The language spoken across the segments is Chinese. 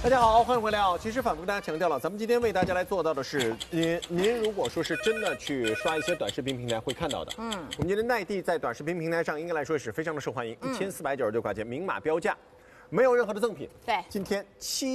大家好，欢迎回来啊！其实反复跟大家强调了，咱们今天为大家来做到的是，您如果说是真的去刷一些短视频平台会看到的，我们今天奈地在短视频平台上应该来说是非常的受欢迎，1499块钱明码标价，没有任何的赠品。 对， 今天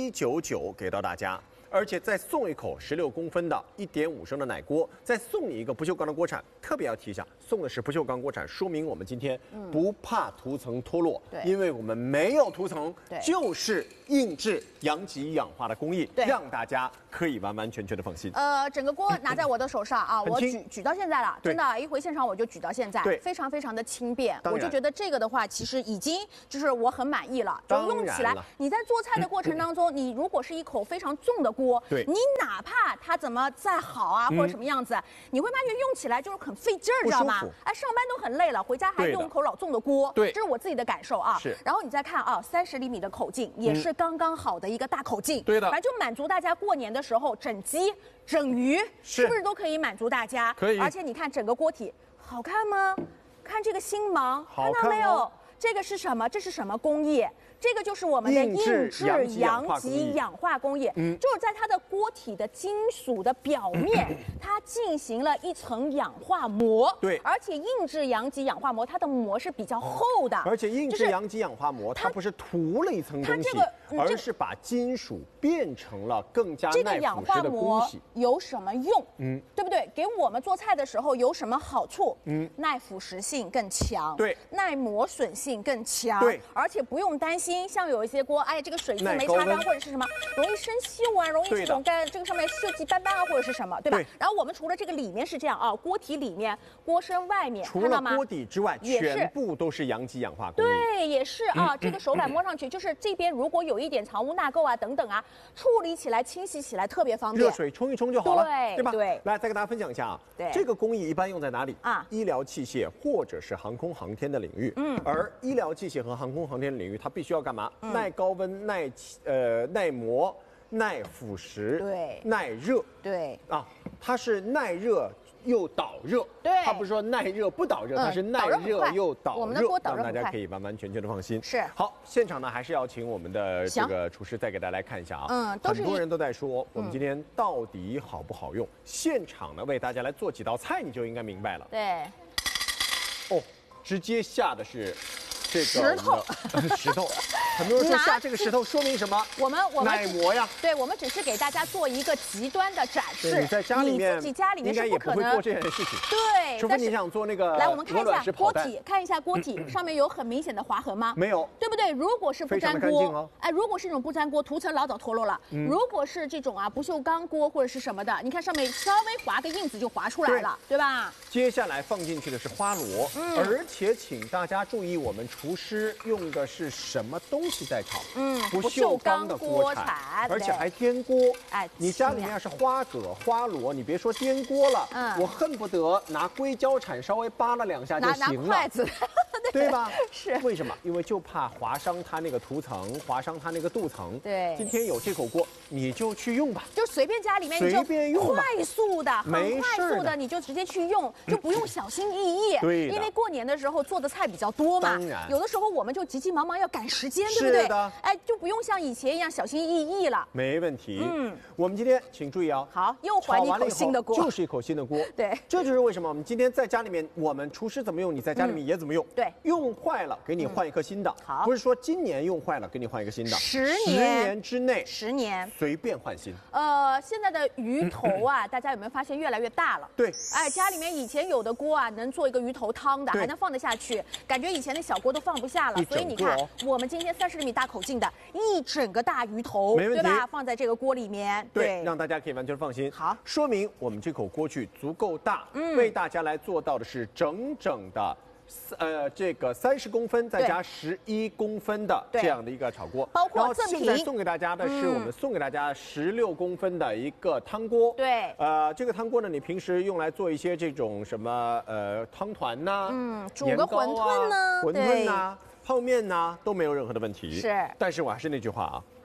799给到大家。而且再送一口16公分的1.5升的奶锅，再送你一个不锈钢的锅铲。特别要提一下，送的是不锈钢锅铲，说明我们今天不怕涂层脱落，因为我们没有涂层，就是硬质阳极氧化的工艺，让大家可以完完全全的放心。 整个锅拿在我的手上啊，我举到现在了，真的，一回现场我就举到现在，非常非常的轻便。我就觉得这个的话，其实已经就是我很满意了，就用起来。你在做菜的过程当中，你如果是一口非常重的锅，你哪怕它怎么再好啊，或者什么样子，你会发觉用起来就是很费劲儿，知道吗？哎，上班都很累了，回家还用一口老重的锅，这是我自己的感受啊。然后你再看啊，30厘米的口径，也是刚刚好的一个大口径，反正就满足大家过年的时候整鸡、整鱼，是不是都可以满足大家？可以。而且你看整个锅体好看吗？看这个星芒，看到没有？这个是什么？这是什么工艺？这个就是我们的硬质阳极氧化工艺，就是在它的锅体的金属的表面，它进行了一层氧化膜。对，而且硬质阳极氧化膜，它的膜是比较厚的。而且硬质阳极氧化膜，它不是涂了一层东西，而是把金属变成了更加耐腐蚀的工艺。这个氧化膜有什么用？对不对？给我们做菜的时候有什么好处？耐腐蚀性更强，对，耐磨损性更强，对，而且不用担心。像有一些锅，哎，这个水渍没擦干或者是什么，容易生锈啊，容易这种这个上面锈迹斑斑啊，或者是什么，对吧？然后我们除了这个里面是这样啊，锅体里面、锅身外面， 除了锅底之外，全部都是阳极氧化工艺。 对，也是啊，这个手感摸上去就是这边如果有一点藏污纳垢啊等等啊，处理起来、清洗起来特别方便， 热水冲一冲就好了，对吧？ 对， 来再跟大家分享一下啊，这个工艺一般用在哪里啊？医疗器械或者是航空航天的领域，而医疗器械和航空航天领域，它必须要干嘛？耐高温、耐磨、耐腐蚀、耐热。对啊，它是耐热又导热。对，它不是说耐热不导热，它是耐热又导热。我们的锅导热，让大家可以完完全全的放心。是。好，现场呢还是要请我们的这个厨师再给大家来看一下啊。很多人都在说我们今天到底好不好用？现场呢为大家来做几道菜，你就应该明白了。对。哦，直接下的是。这个石头，很多人说下这个石头说明什么？我们耐磨呀。对，我们只是给大家做一个极端的展示。你在家里面，你自己家里面是不可能做这件事情。对，除非你想做那个。来，我们看一下锅体，看一下锅体上面有很明显的划痕吗？没有，对不对？如果是不粘锅，哎，如果是这种不粘锅，涂层老早脱落了。如果是这种啊不锈钢锅或者是什么的，你看上面稍微划个印子就划出来了，对吧？接下来放进去的是花螺，而且请大家注意我们。厨师用的是什么东西在炒？不锈钢的锅铲，而且还颠锅。哎，你家里面要是花蛤、花螺，你别说颠锅了，我恨不得拿硅胶铲稍微扒拉2下就行了。拿筷子，对吧？是。为什么？因为就怕划伤它那个涂层，划伤它那个镀层。对。今天有这口锅，你就去用吧。就随便家里面，随便用，快速的，很快速的，你就直接去用，就不用小心翼翼。对。因为过年的时候做的菜比较多嘛。当然。有的时候我们就急急忙忙要赶时间，对不对？是的，哎，就不用像以前一样小心翼翼了。没问题。我们今天请注意啊，好，又还一口新的锅，就是一口新的锅。对，这就是为什么我们今天在家里面，我们厨师怎么用，你在家里面也怎么用。对，用坏了给你换一颗新的。好，不是说今年用坏了给你换一个新的，10年之内，10年随便换新。现在的鱼头啊，大家有没有发现越来越大了？对，哎，家里面以前有的锅啊，能做一个鱼头汤的，还能放得下去，感觉以前的小锅都放不下了，所以你看，我们今天30厘米大口径的一整个大鱼头，对吧？放在这个锅里面，对，让大家可以完全放心。好，说明我们这口锅具足够大，为大家来做到的是整整的。这个30公分再加11公分的这样的一个炒锅，包括赠品。现在送给大家的是我们送给大家16公分的一个汤锅。对，这个汤锅呢，你平时用来做一些这种什么汤团呐，煮个馄饨呐，泡面呐都没有任何的问题。是，但是我还是那句话啊。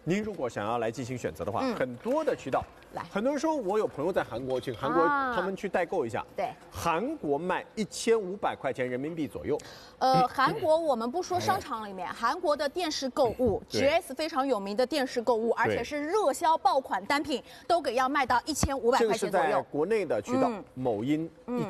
您如果想要来进行选择的话，很多的渠道。很多人说我有朋友在韩国，请韩国他们去代购一下。 对， 韩国卖1500块钱人民币左右。 韩国我们不说商场里面，韩国的电视购物 ，GS 非常有名的电视购物，而且是热销爆款单品，都给要卖到1500块钱左右。 这是在国内的渠道，某音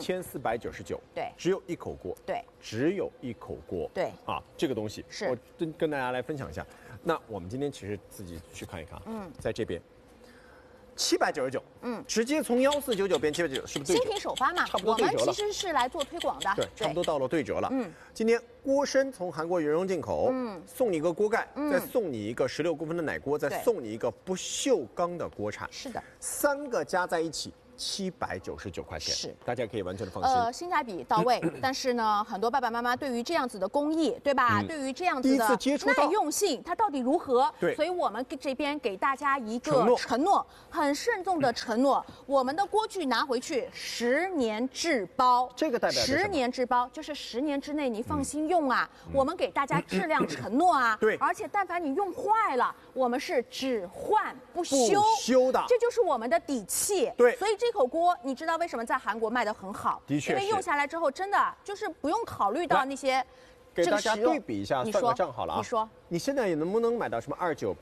1499， 对， 只有一口锅， 对， 只有一口锅， 对， 啊，这个东西是我跟大家来分享一下。那我们今天其实自己去看一看，在这边。799，直接从1499变799，是不是对折？ 新品首发嘛， 差不多对折了。 我们其实是来做推广的， 对，差不多到了对折了。今天锅身从韩国原装进口，送你一个锅盖，再送你一个16公分的奶锅，再送你一个不锈钢的锅铲。 是的 ，3个加在一起。799块钱， 是大家可以完全的放心。 性价比到位，但是呢，很多爸爸妈妈对于这样子的工艺，对吧？对于这样子的耐用性，它到底如何？ 对， 所以我们这边给大家一个承诺，很慎重的承诺，我们的锅具拿回去10年质保。 这个代表 10年质保，就是10年之内你放心用啊。我们给大家质量承诺啊。 对， 而且但凡你用坏了，我们是只换不修的， 这就是我们的底气。 对， 所以这口锅，你知道为什么在韩国卖得很好？ 的确， 因为用下来之后，真的就是不用考虑到那些给大家对比一下，算个账好了啊。 你说， 你现在也能不能买到什么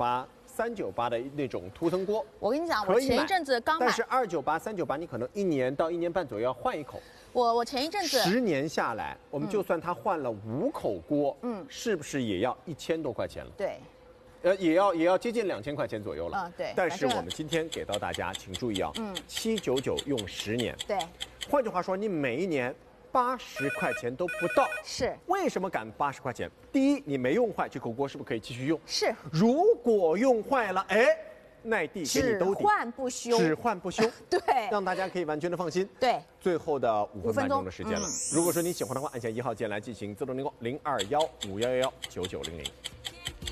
298、398的那种图腾锅？ 我跟你讲，我前一阵子刚买， 但是298、398，你可能1年到1年半左右要换一口。 我前一阵子 10年下来，我们就算他换了5口锅，是不是也要1000多块钱了？ 对。 也要接近2000块钱左右了。 对。 但是我们今天给到大家，请注意啊，799用10年。 对。 换句话说，你每一年80块钱都不到。 是。 为什么敢80块钱？第一，你没用坏，这口锅是不是可以继续用？ 是。 如果用坏了，耐地给你兜底， 只换不修。 只换不修。 对。 让大家可以完全的放心。 对。 最后的5分半钟的时间了。如果说你喜欢的话，按下1号键来进行自动联络，0215119900。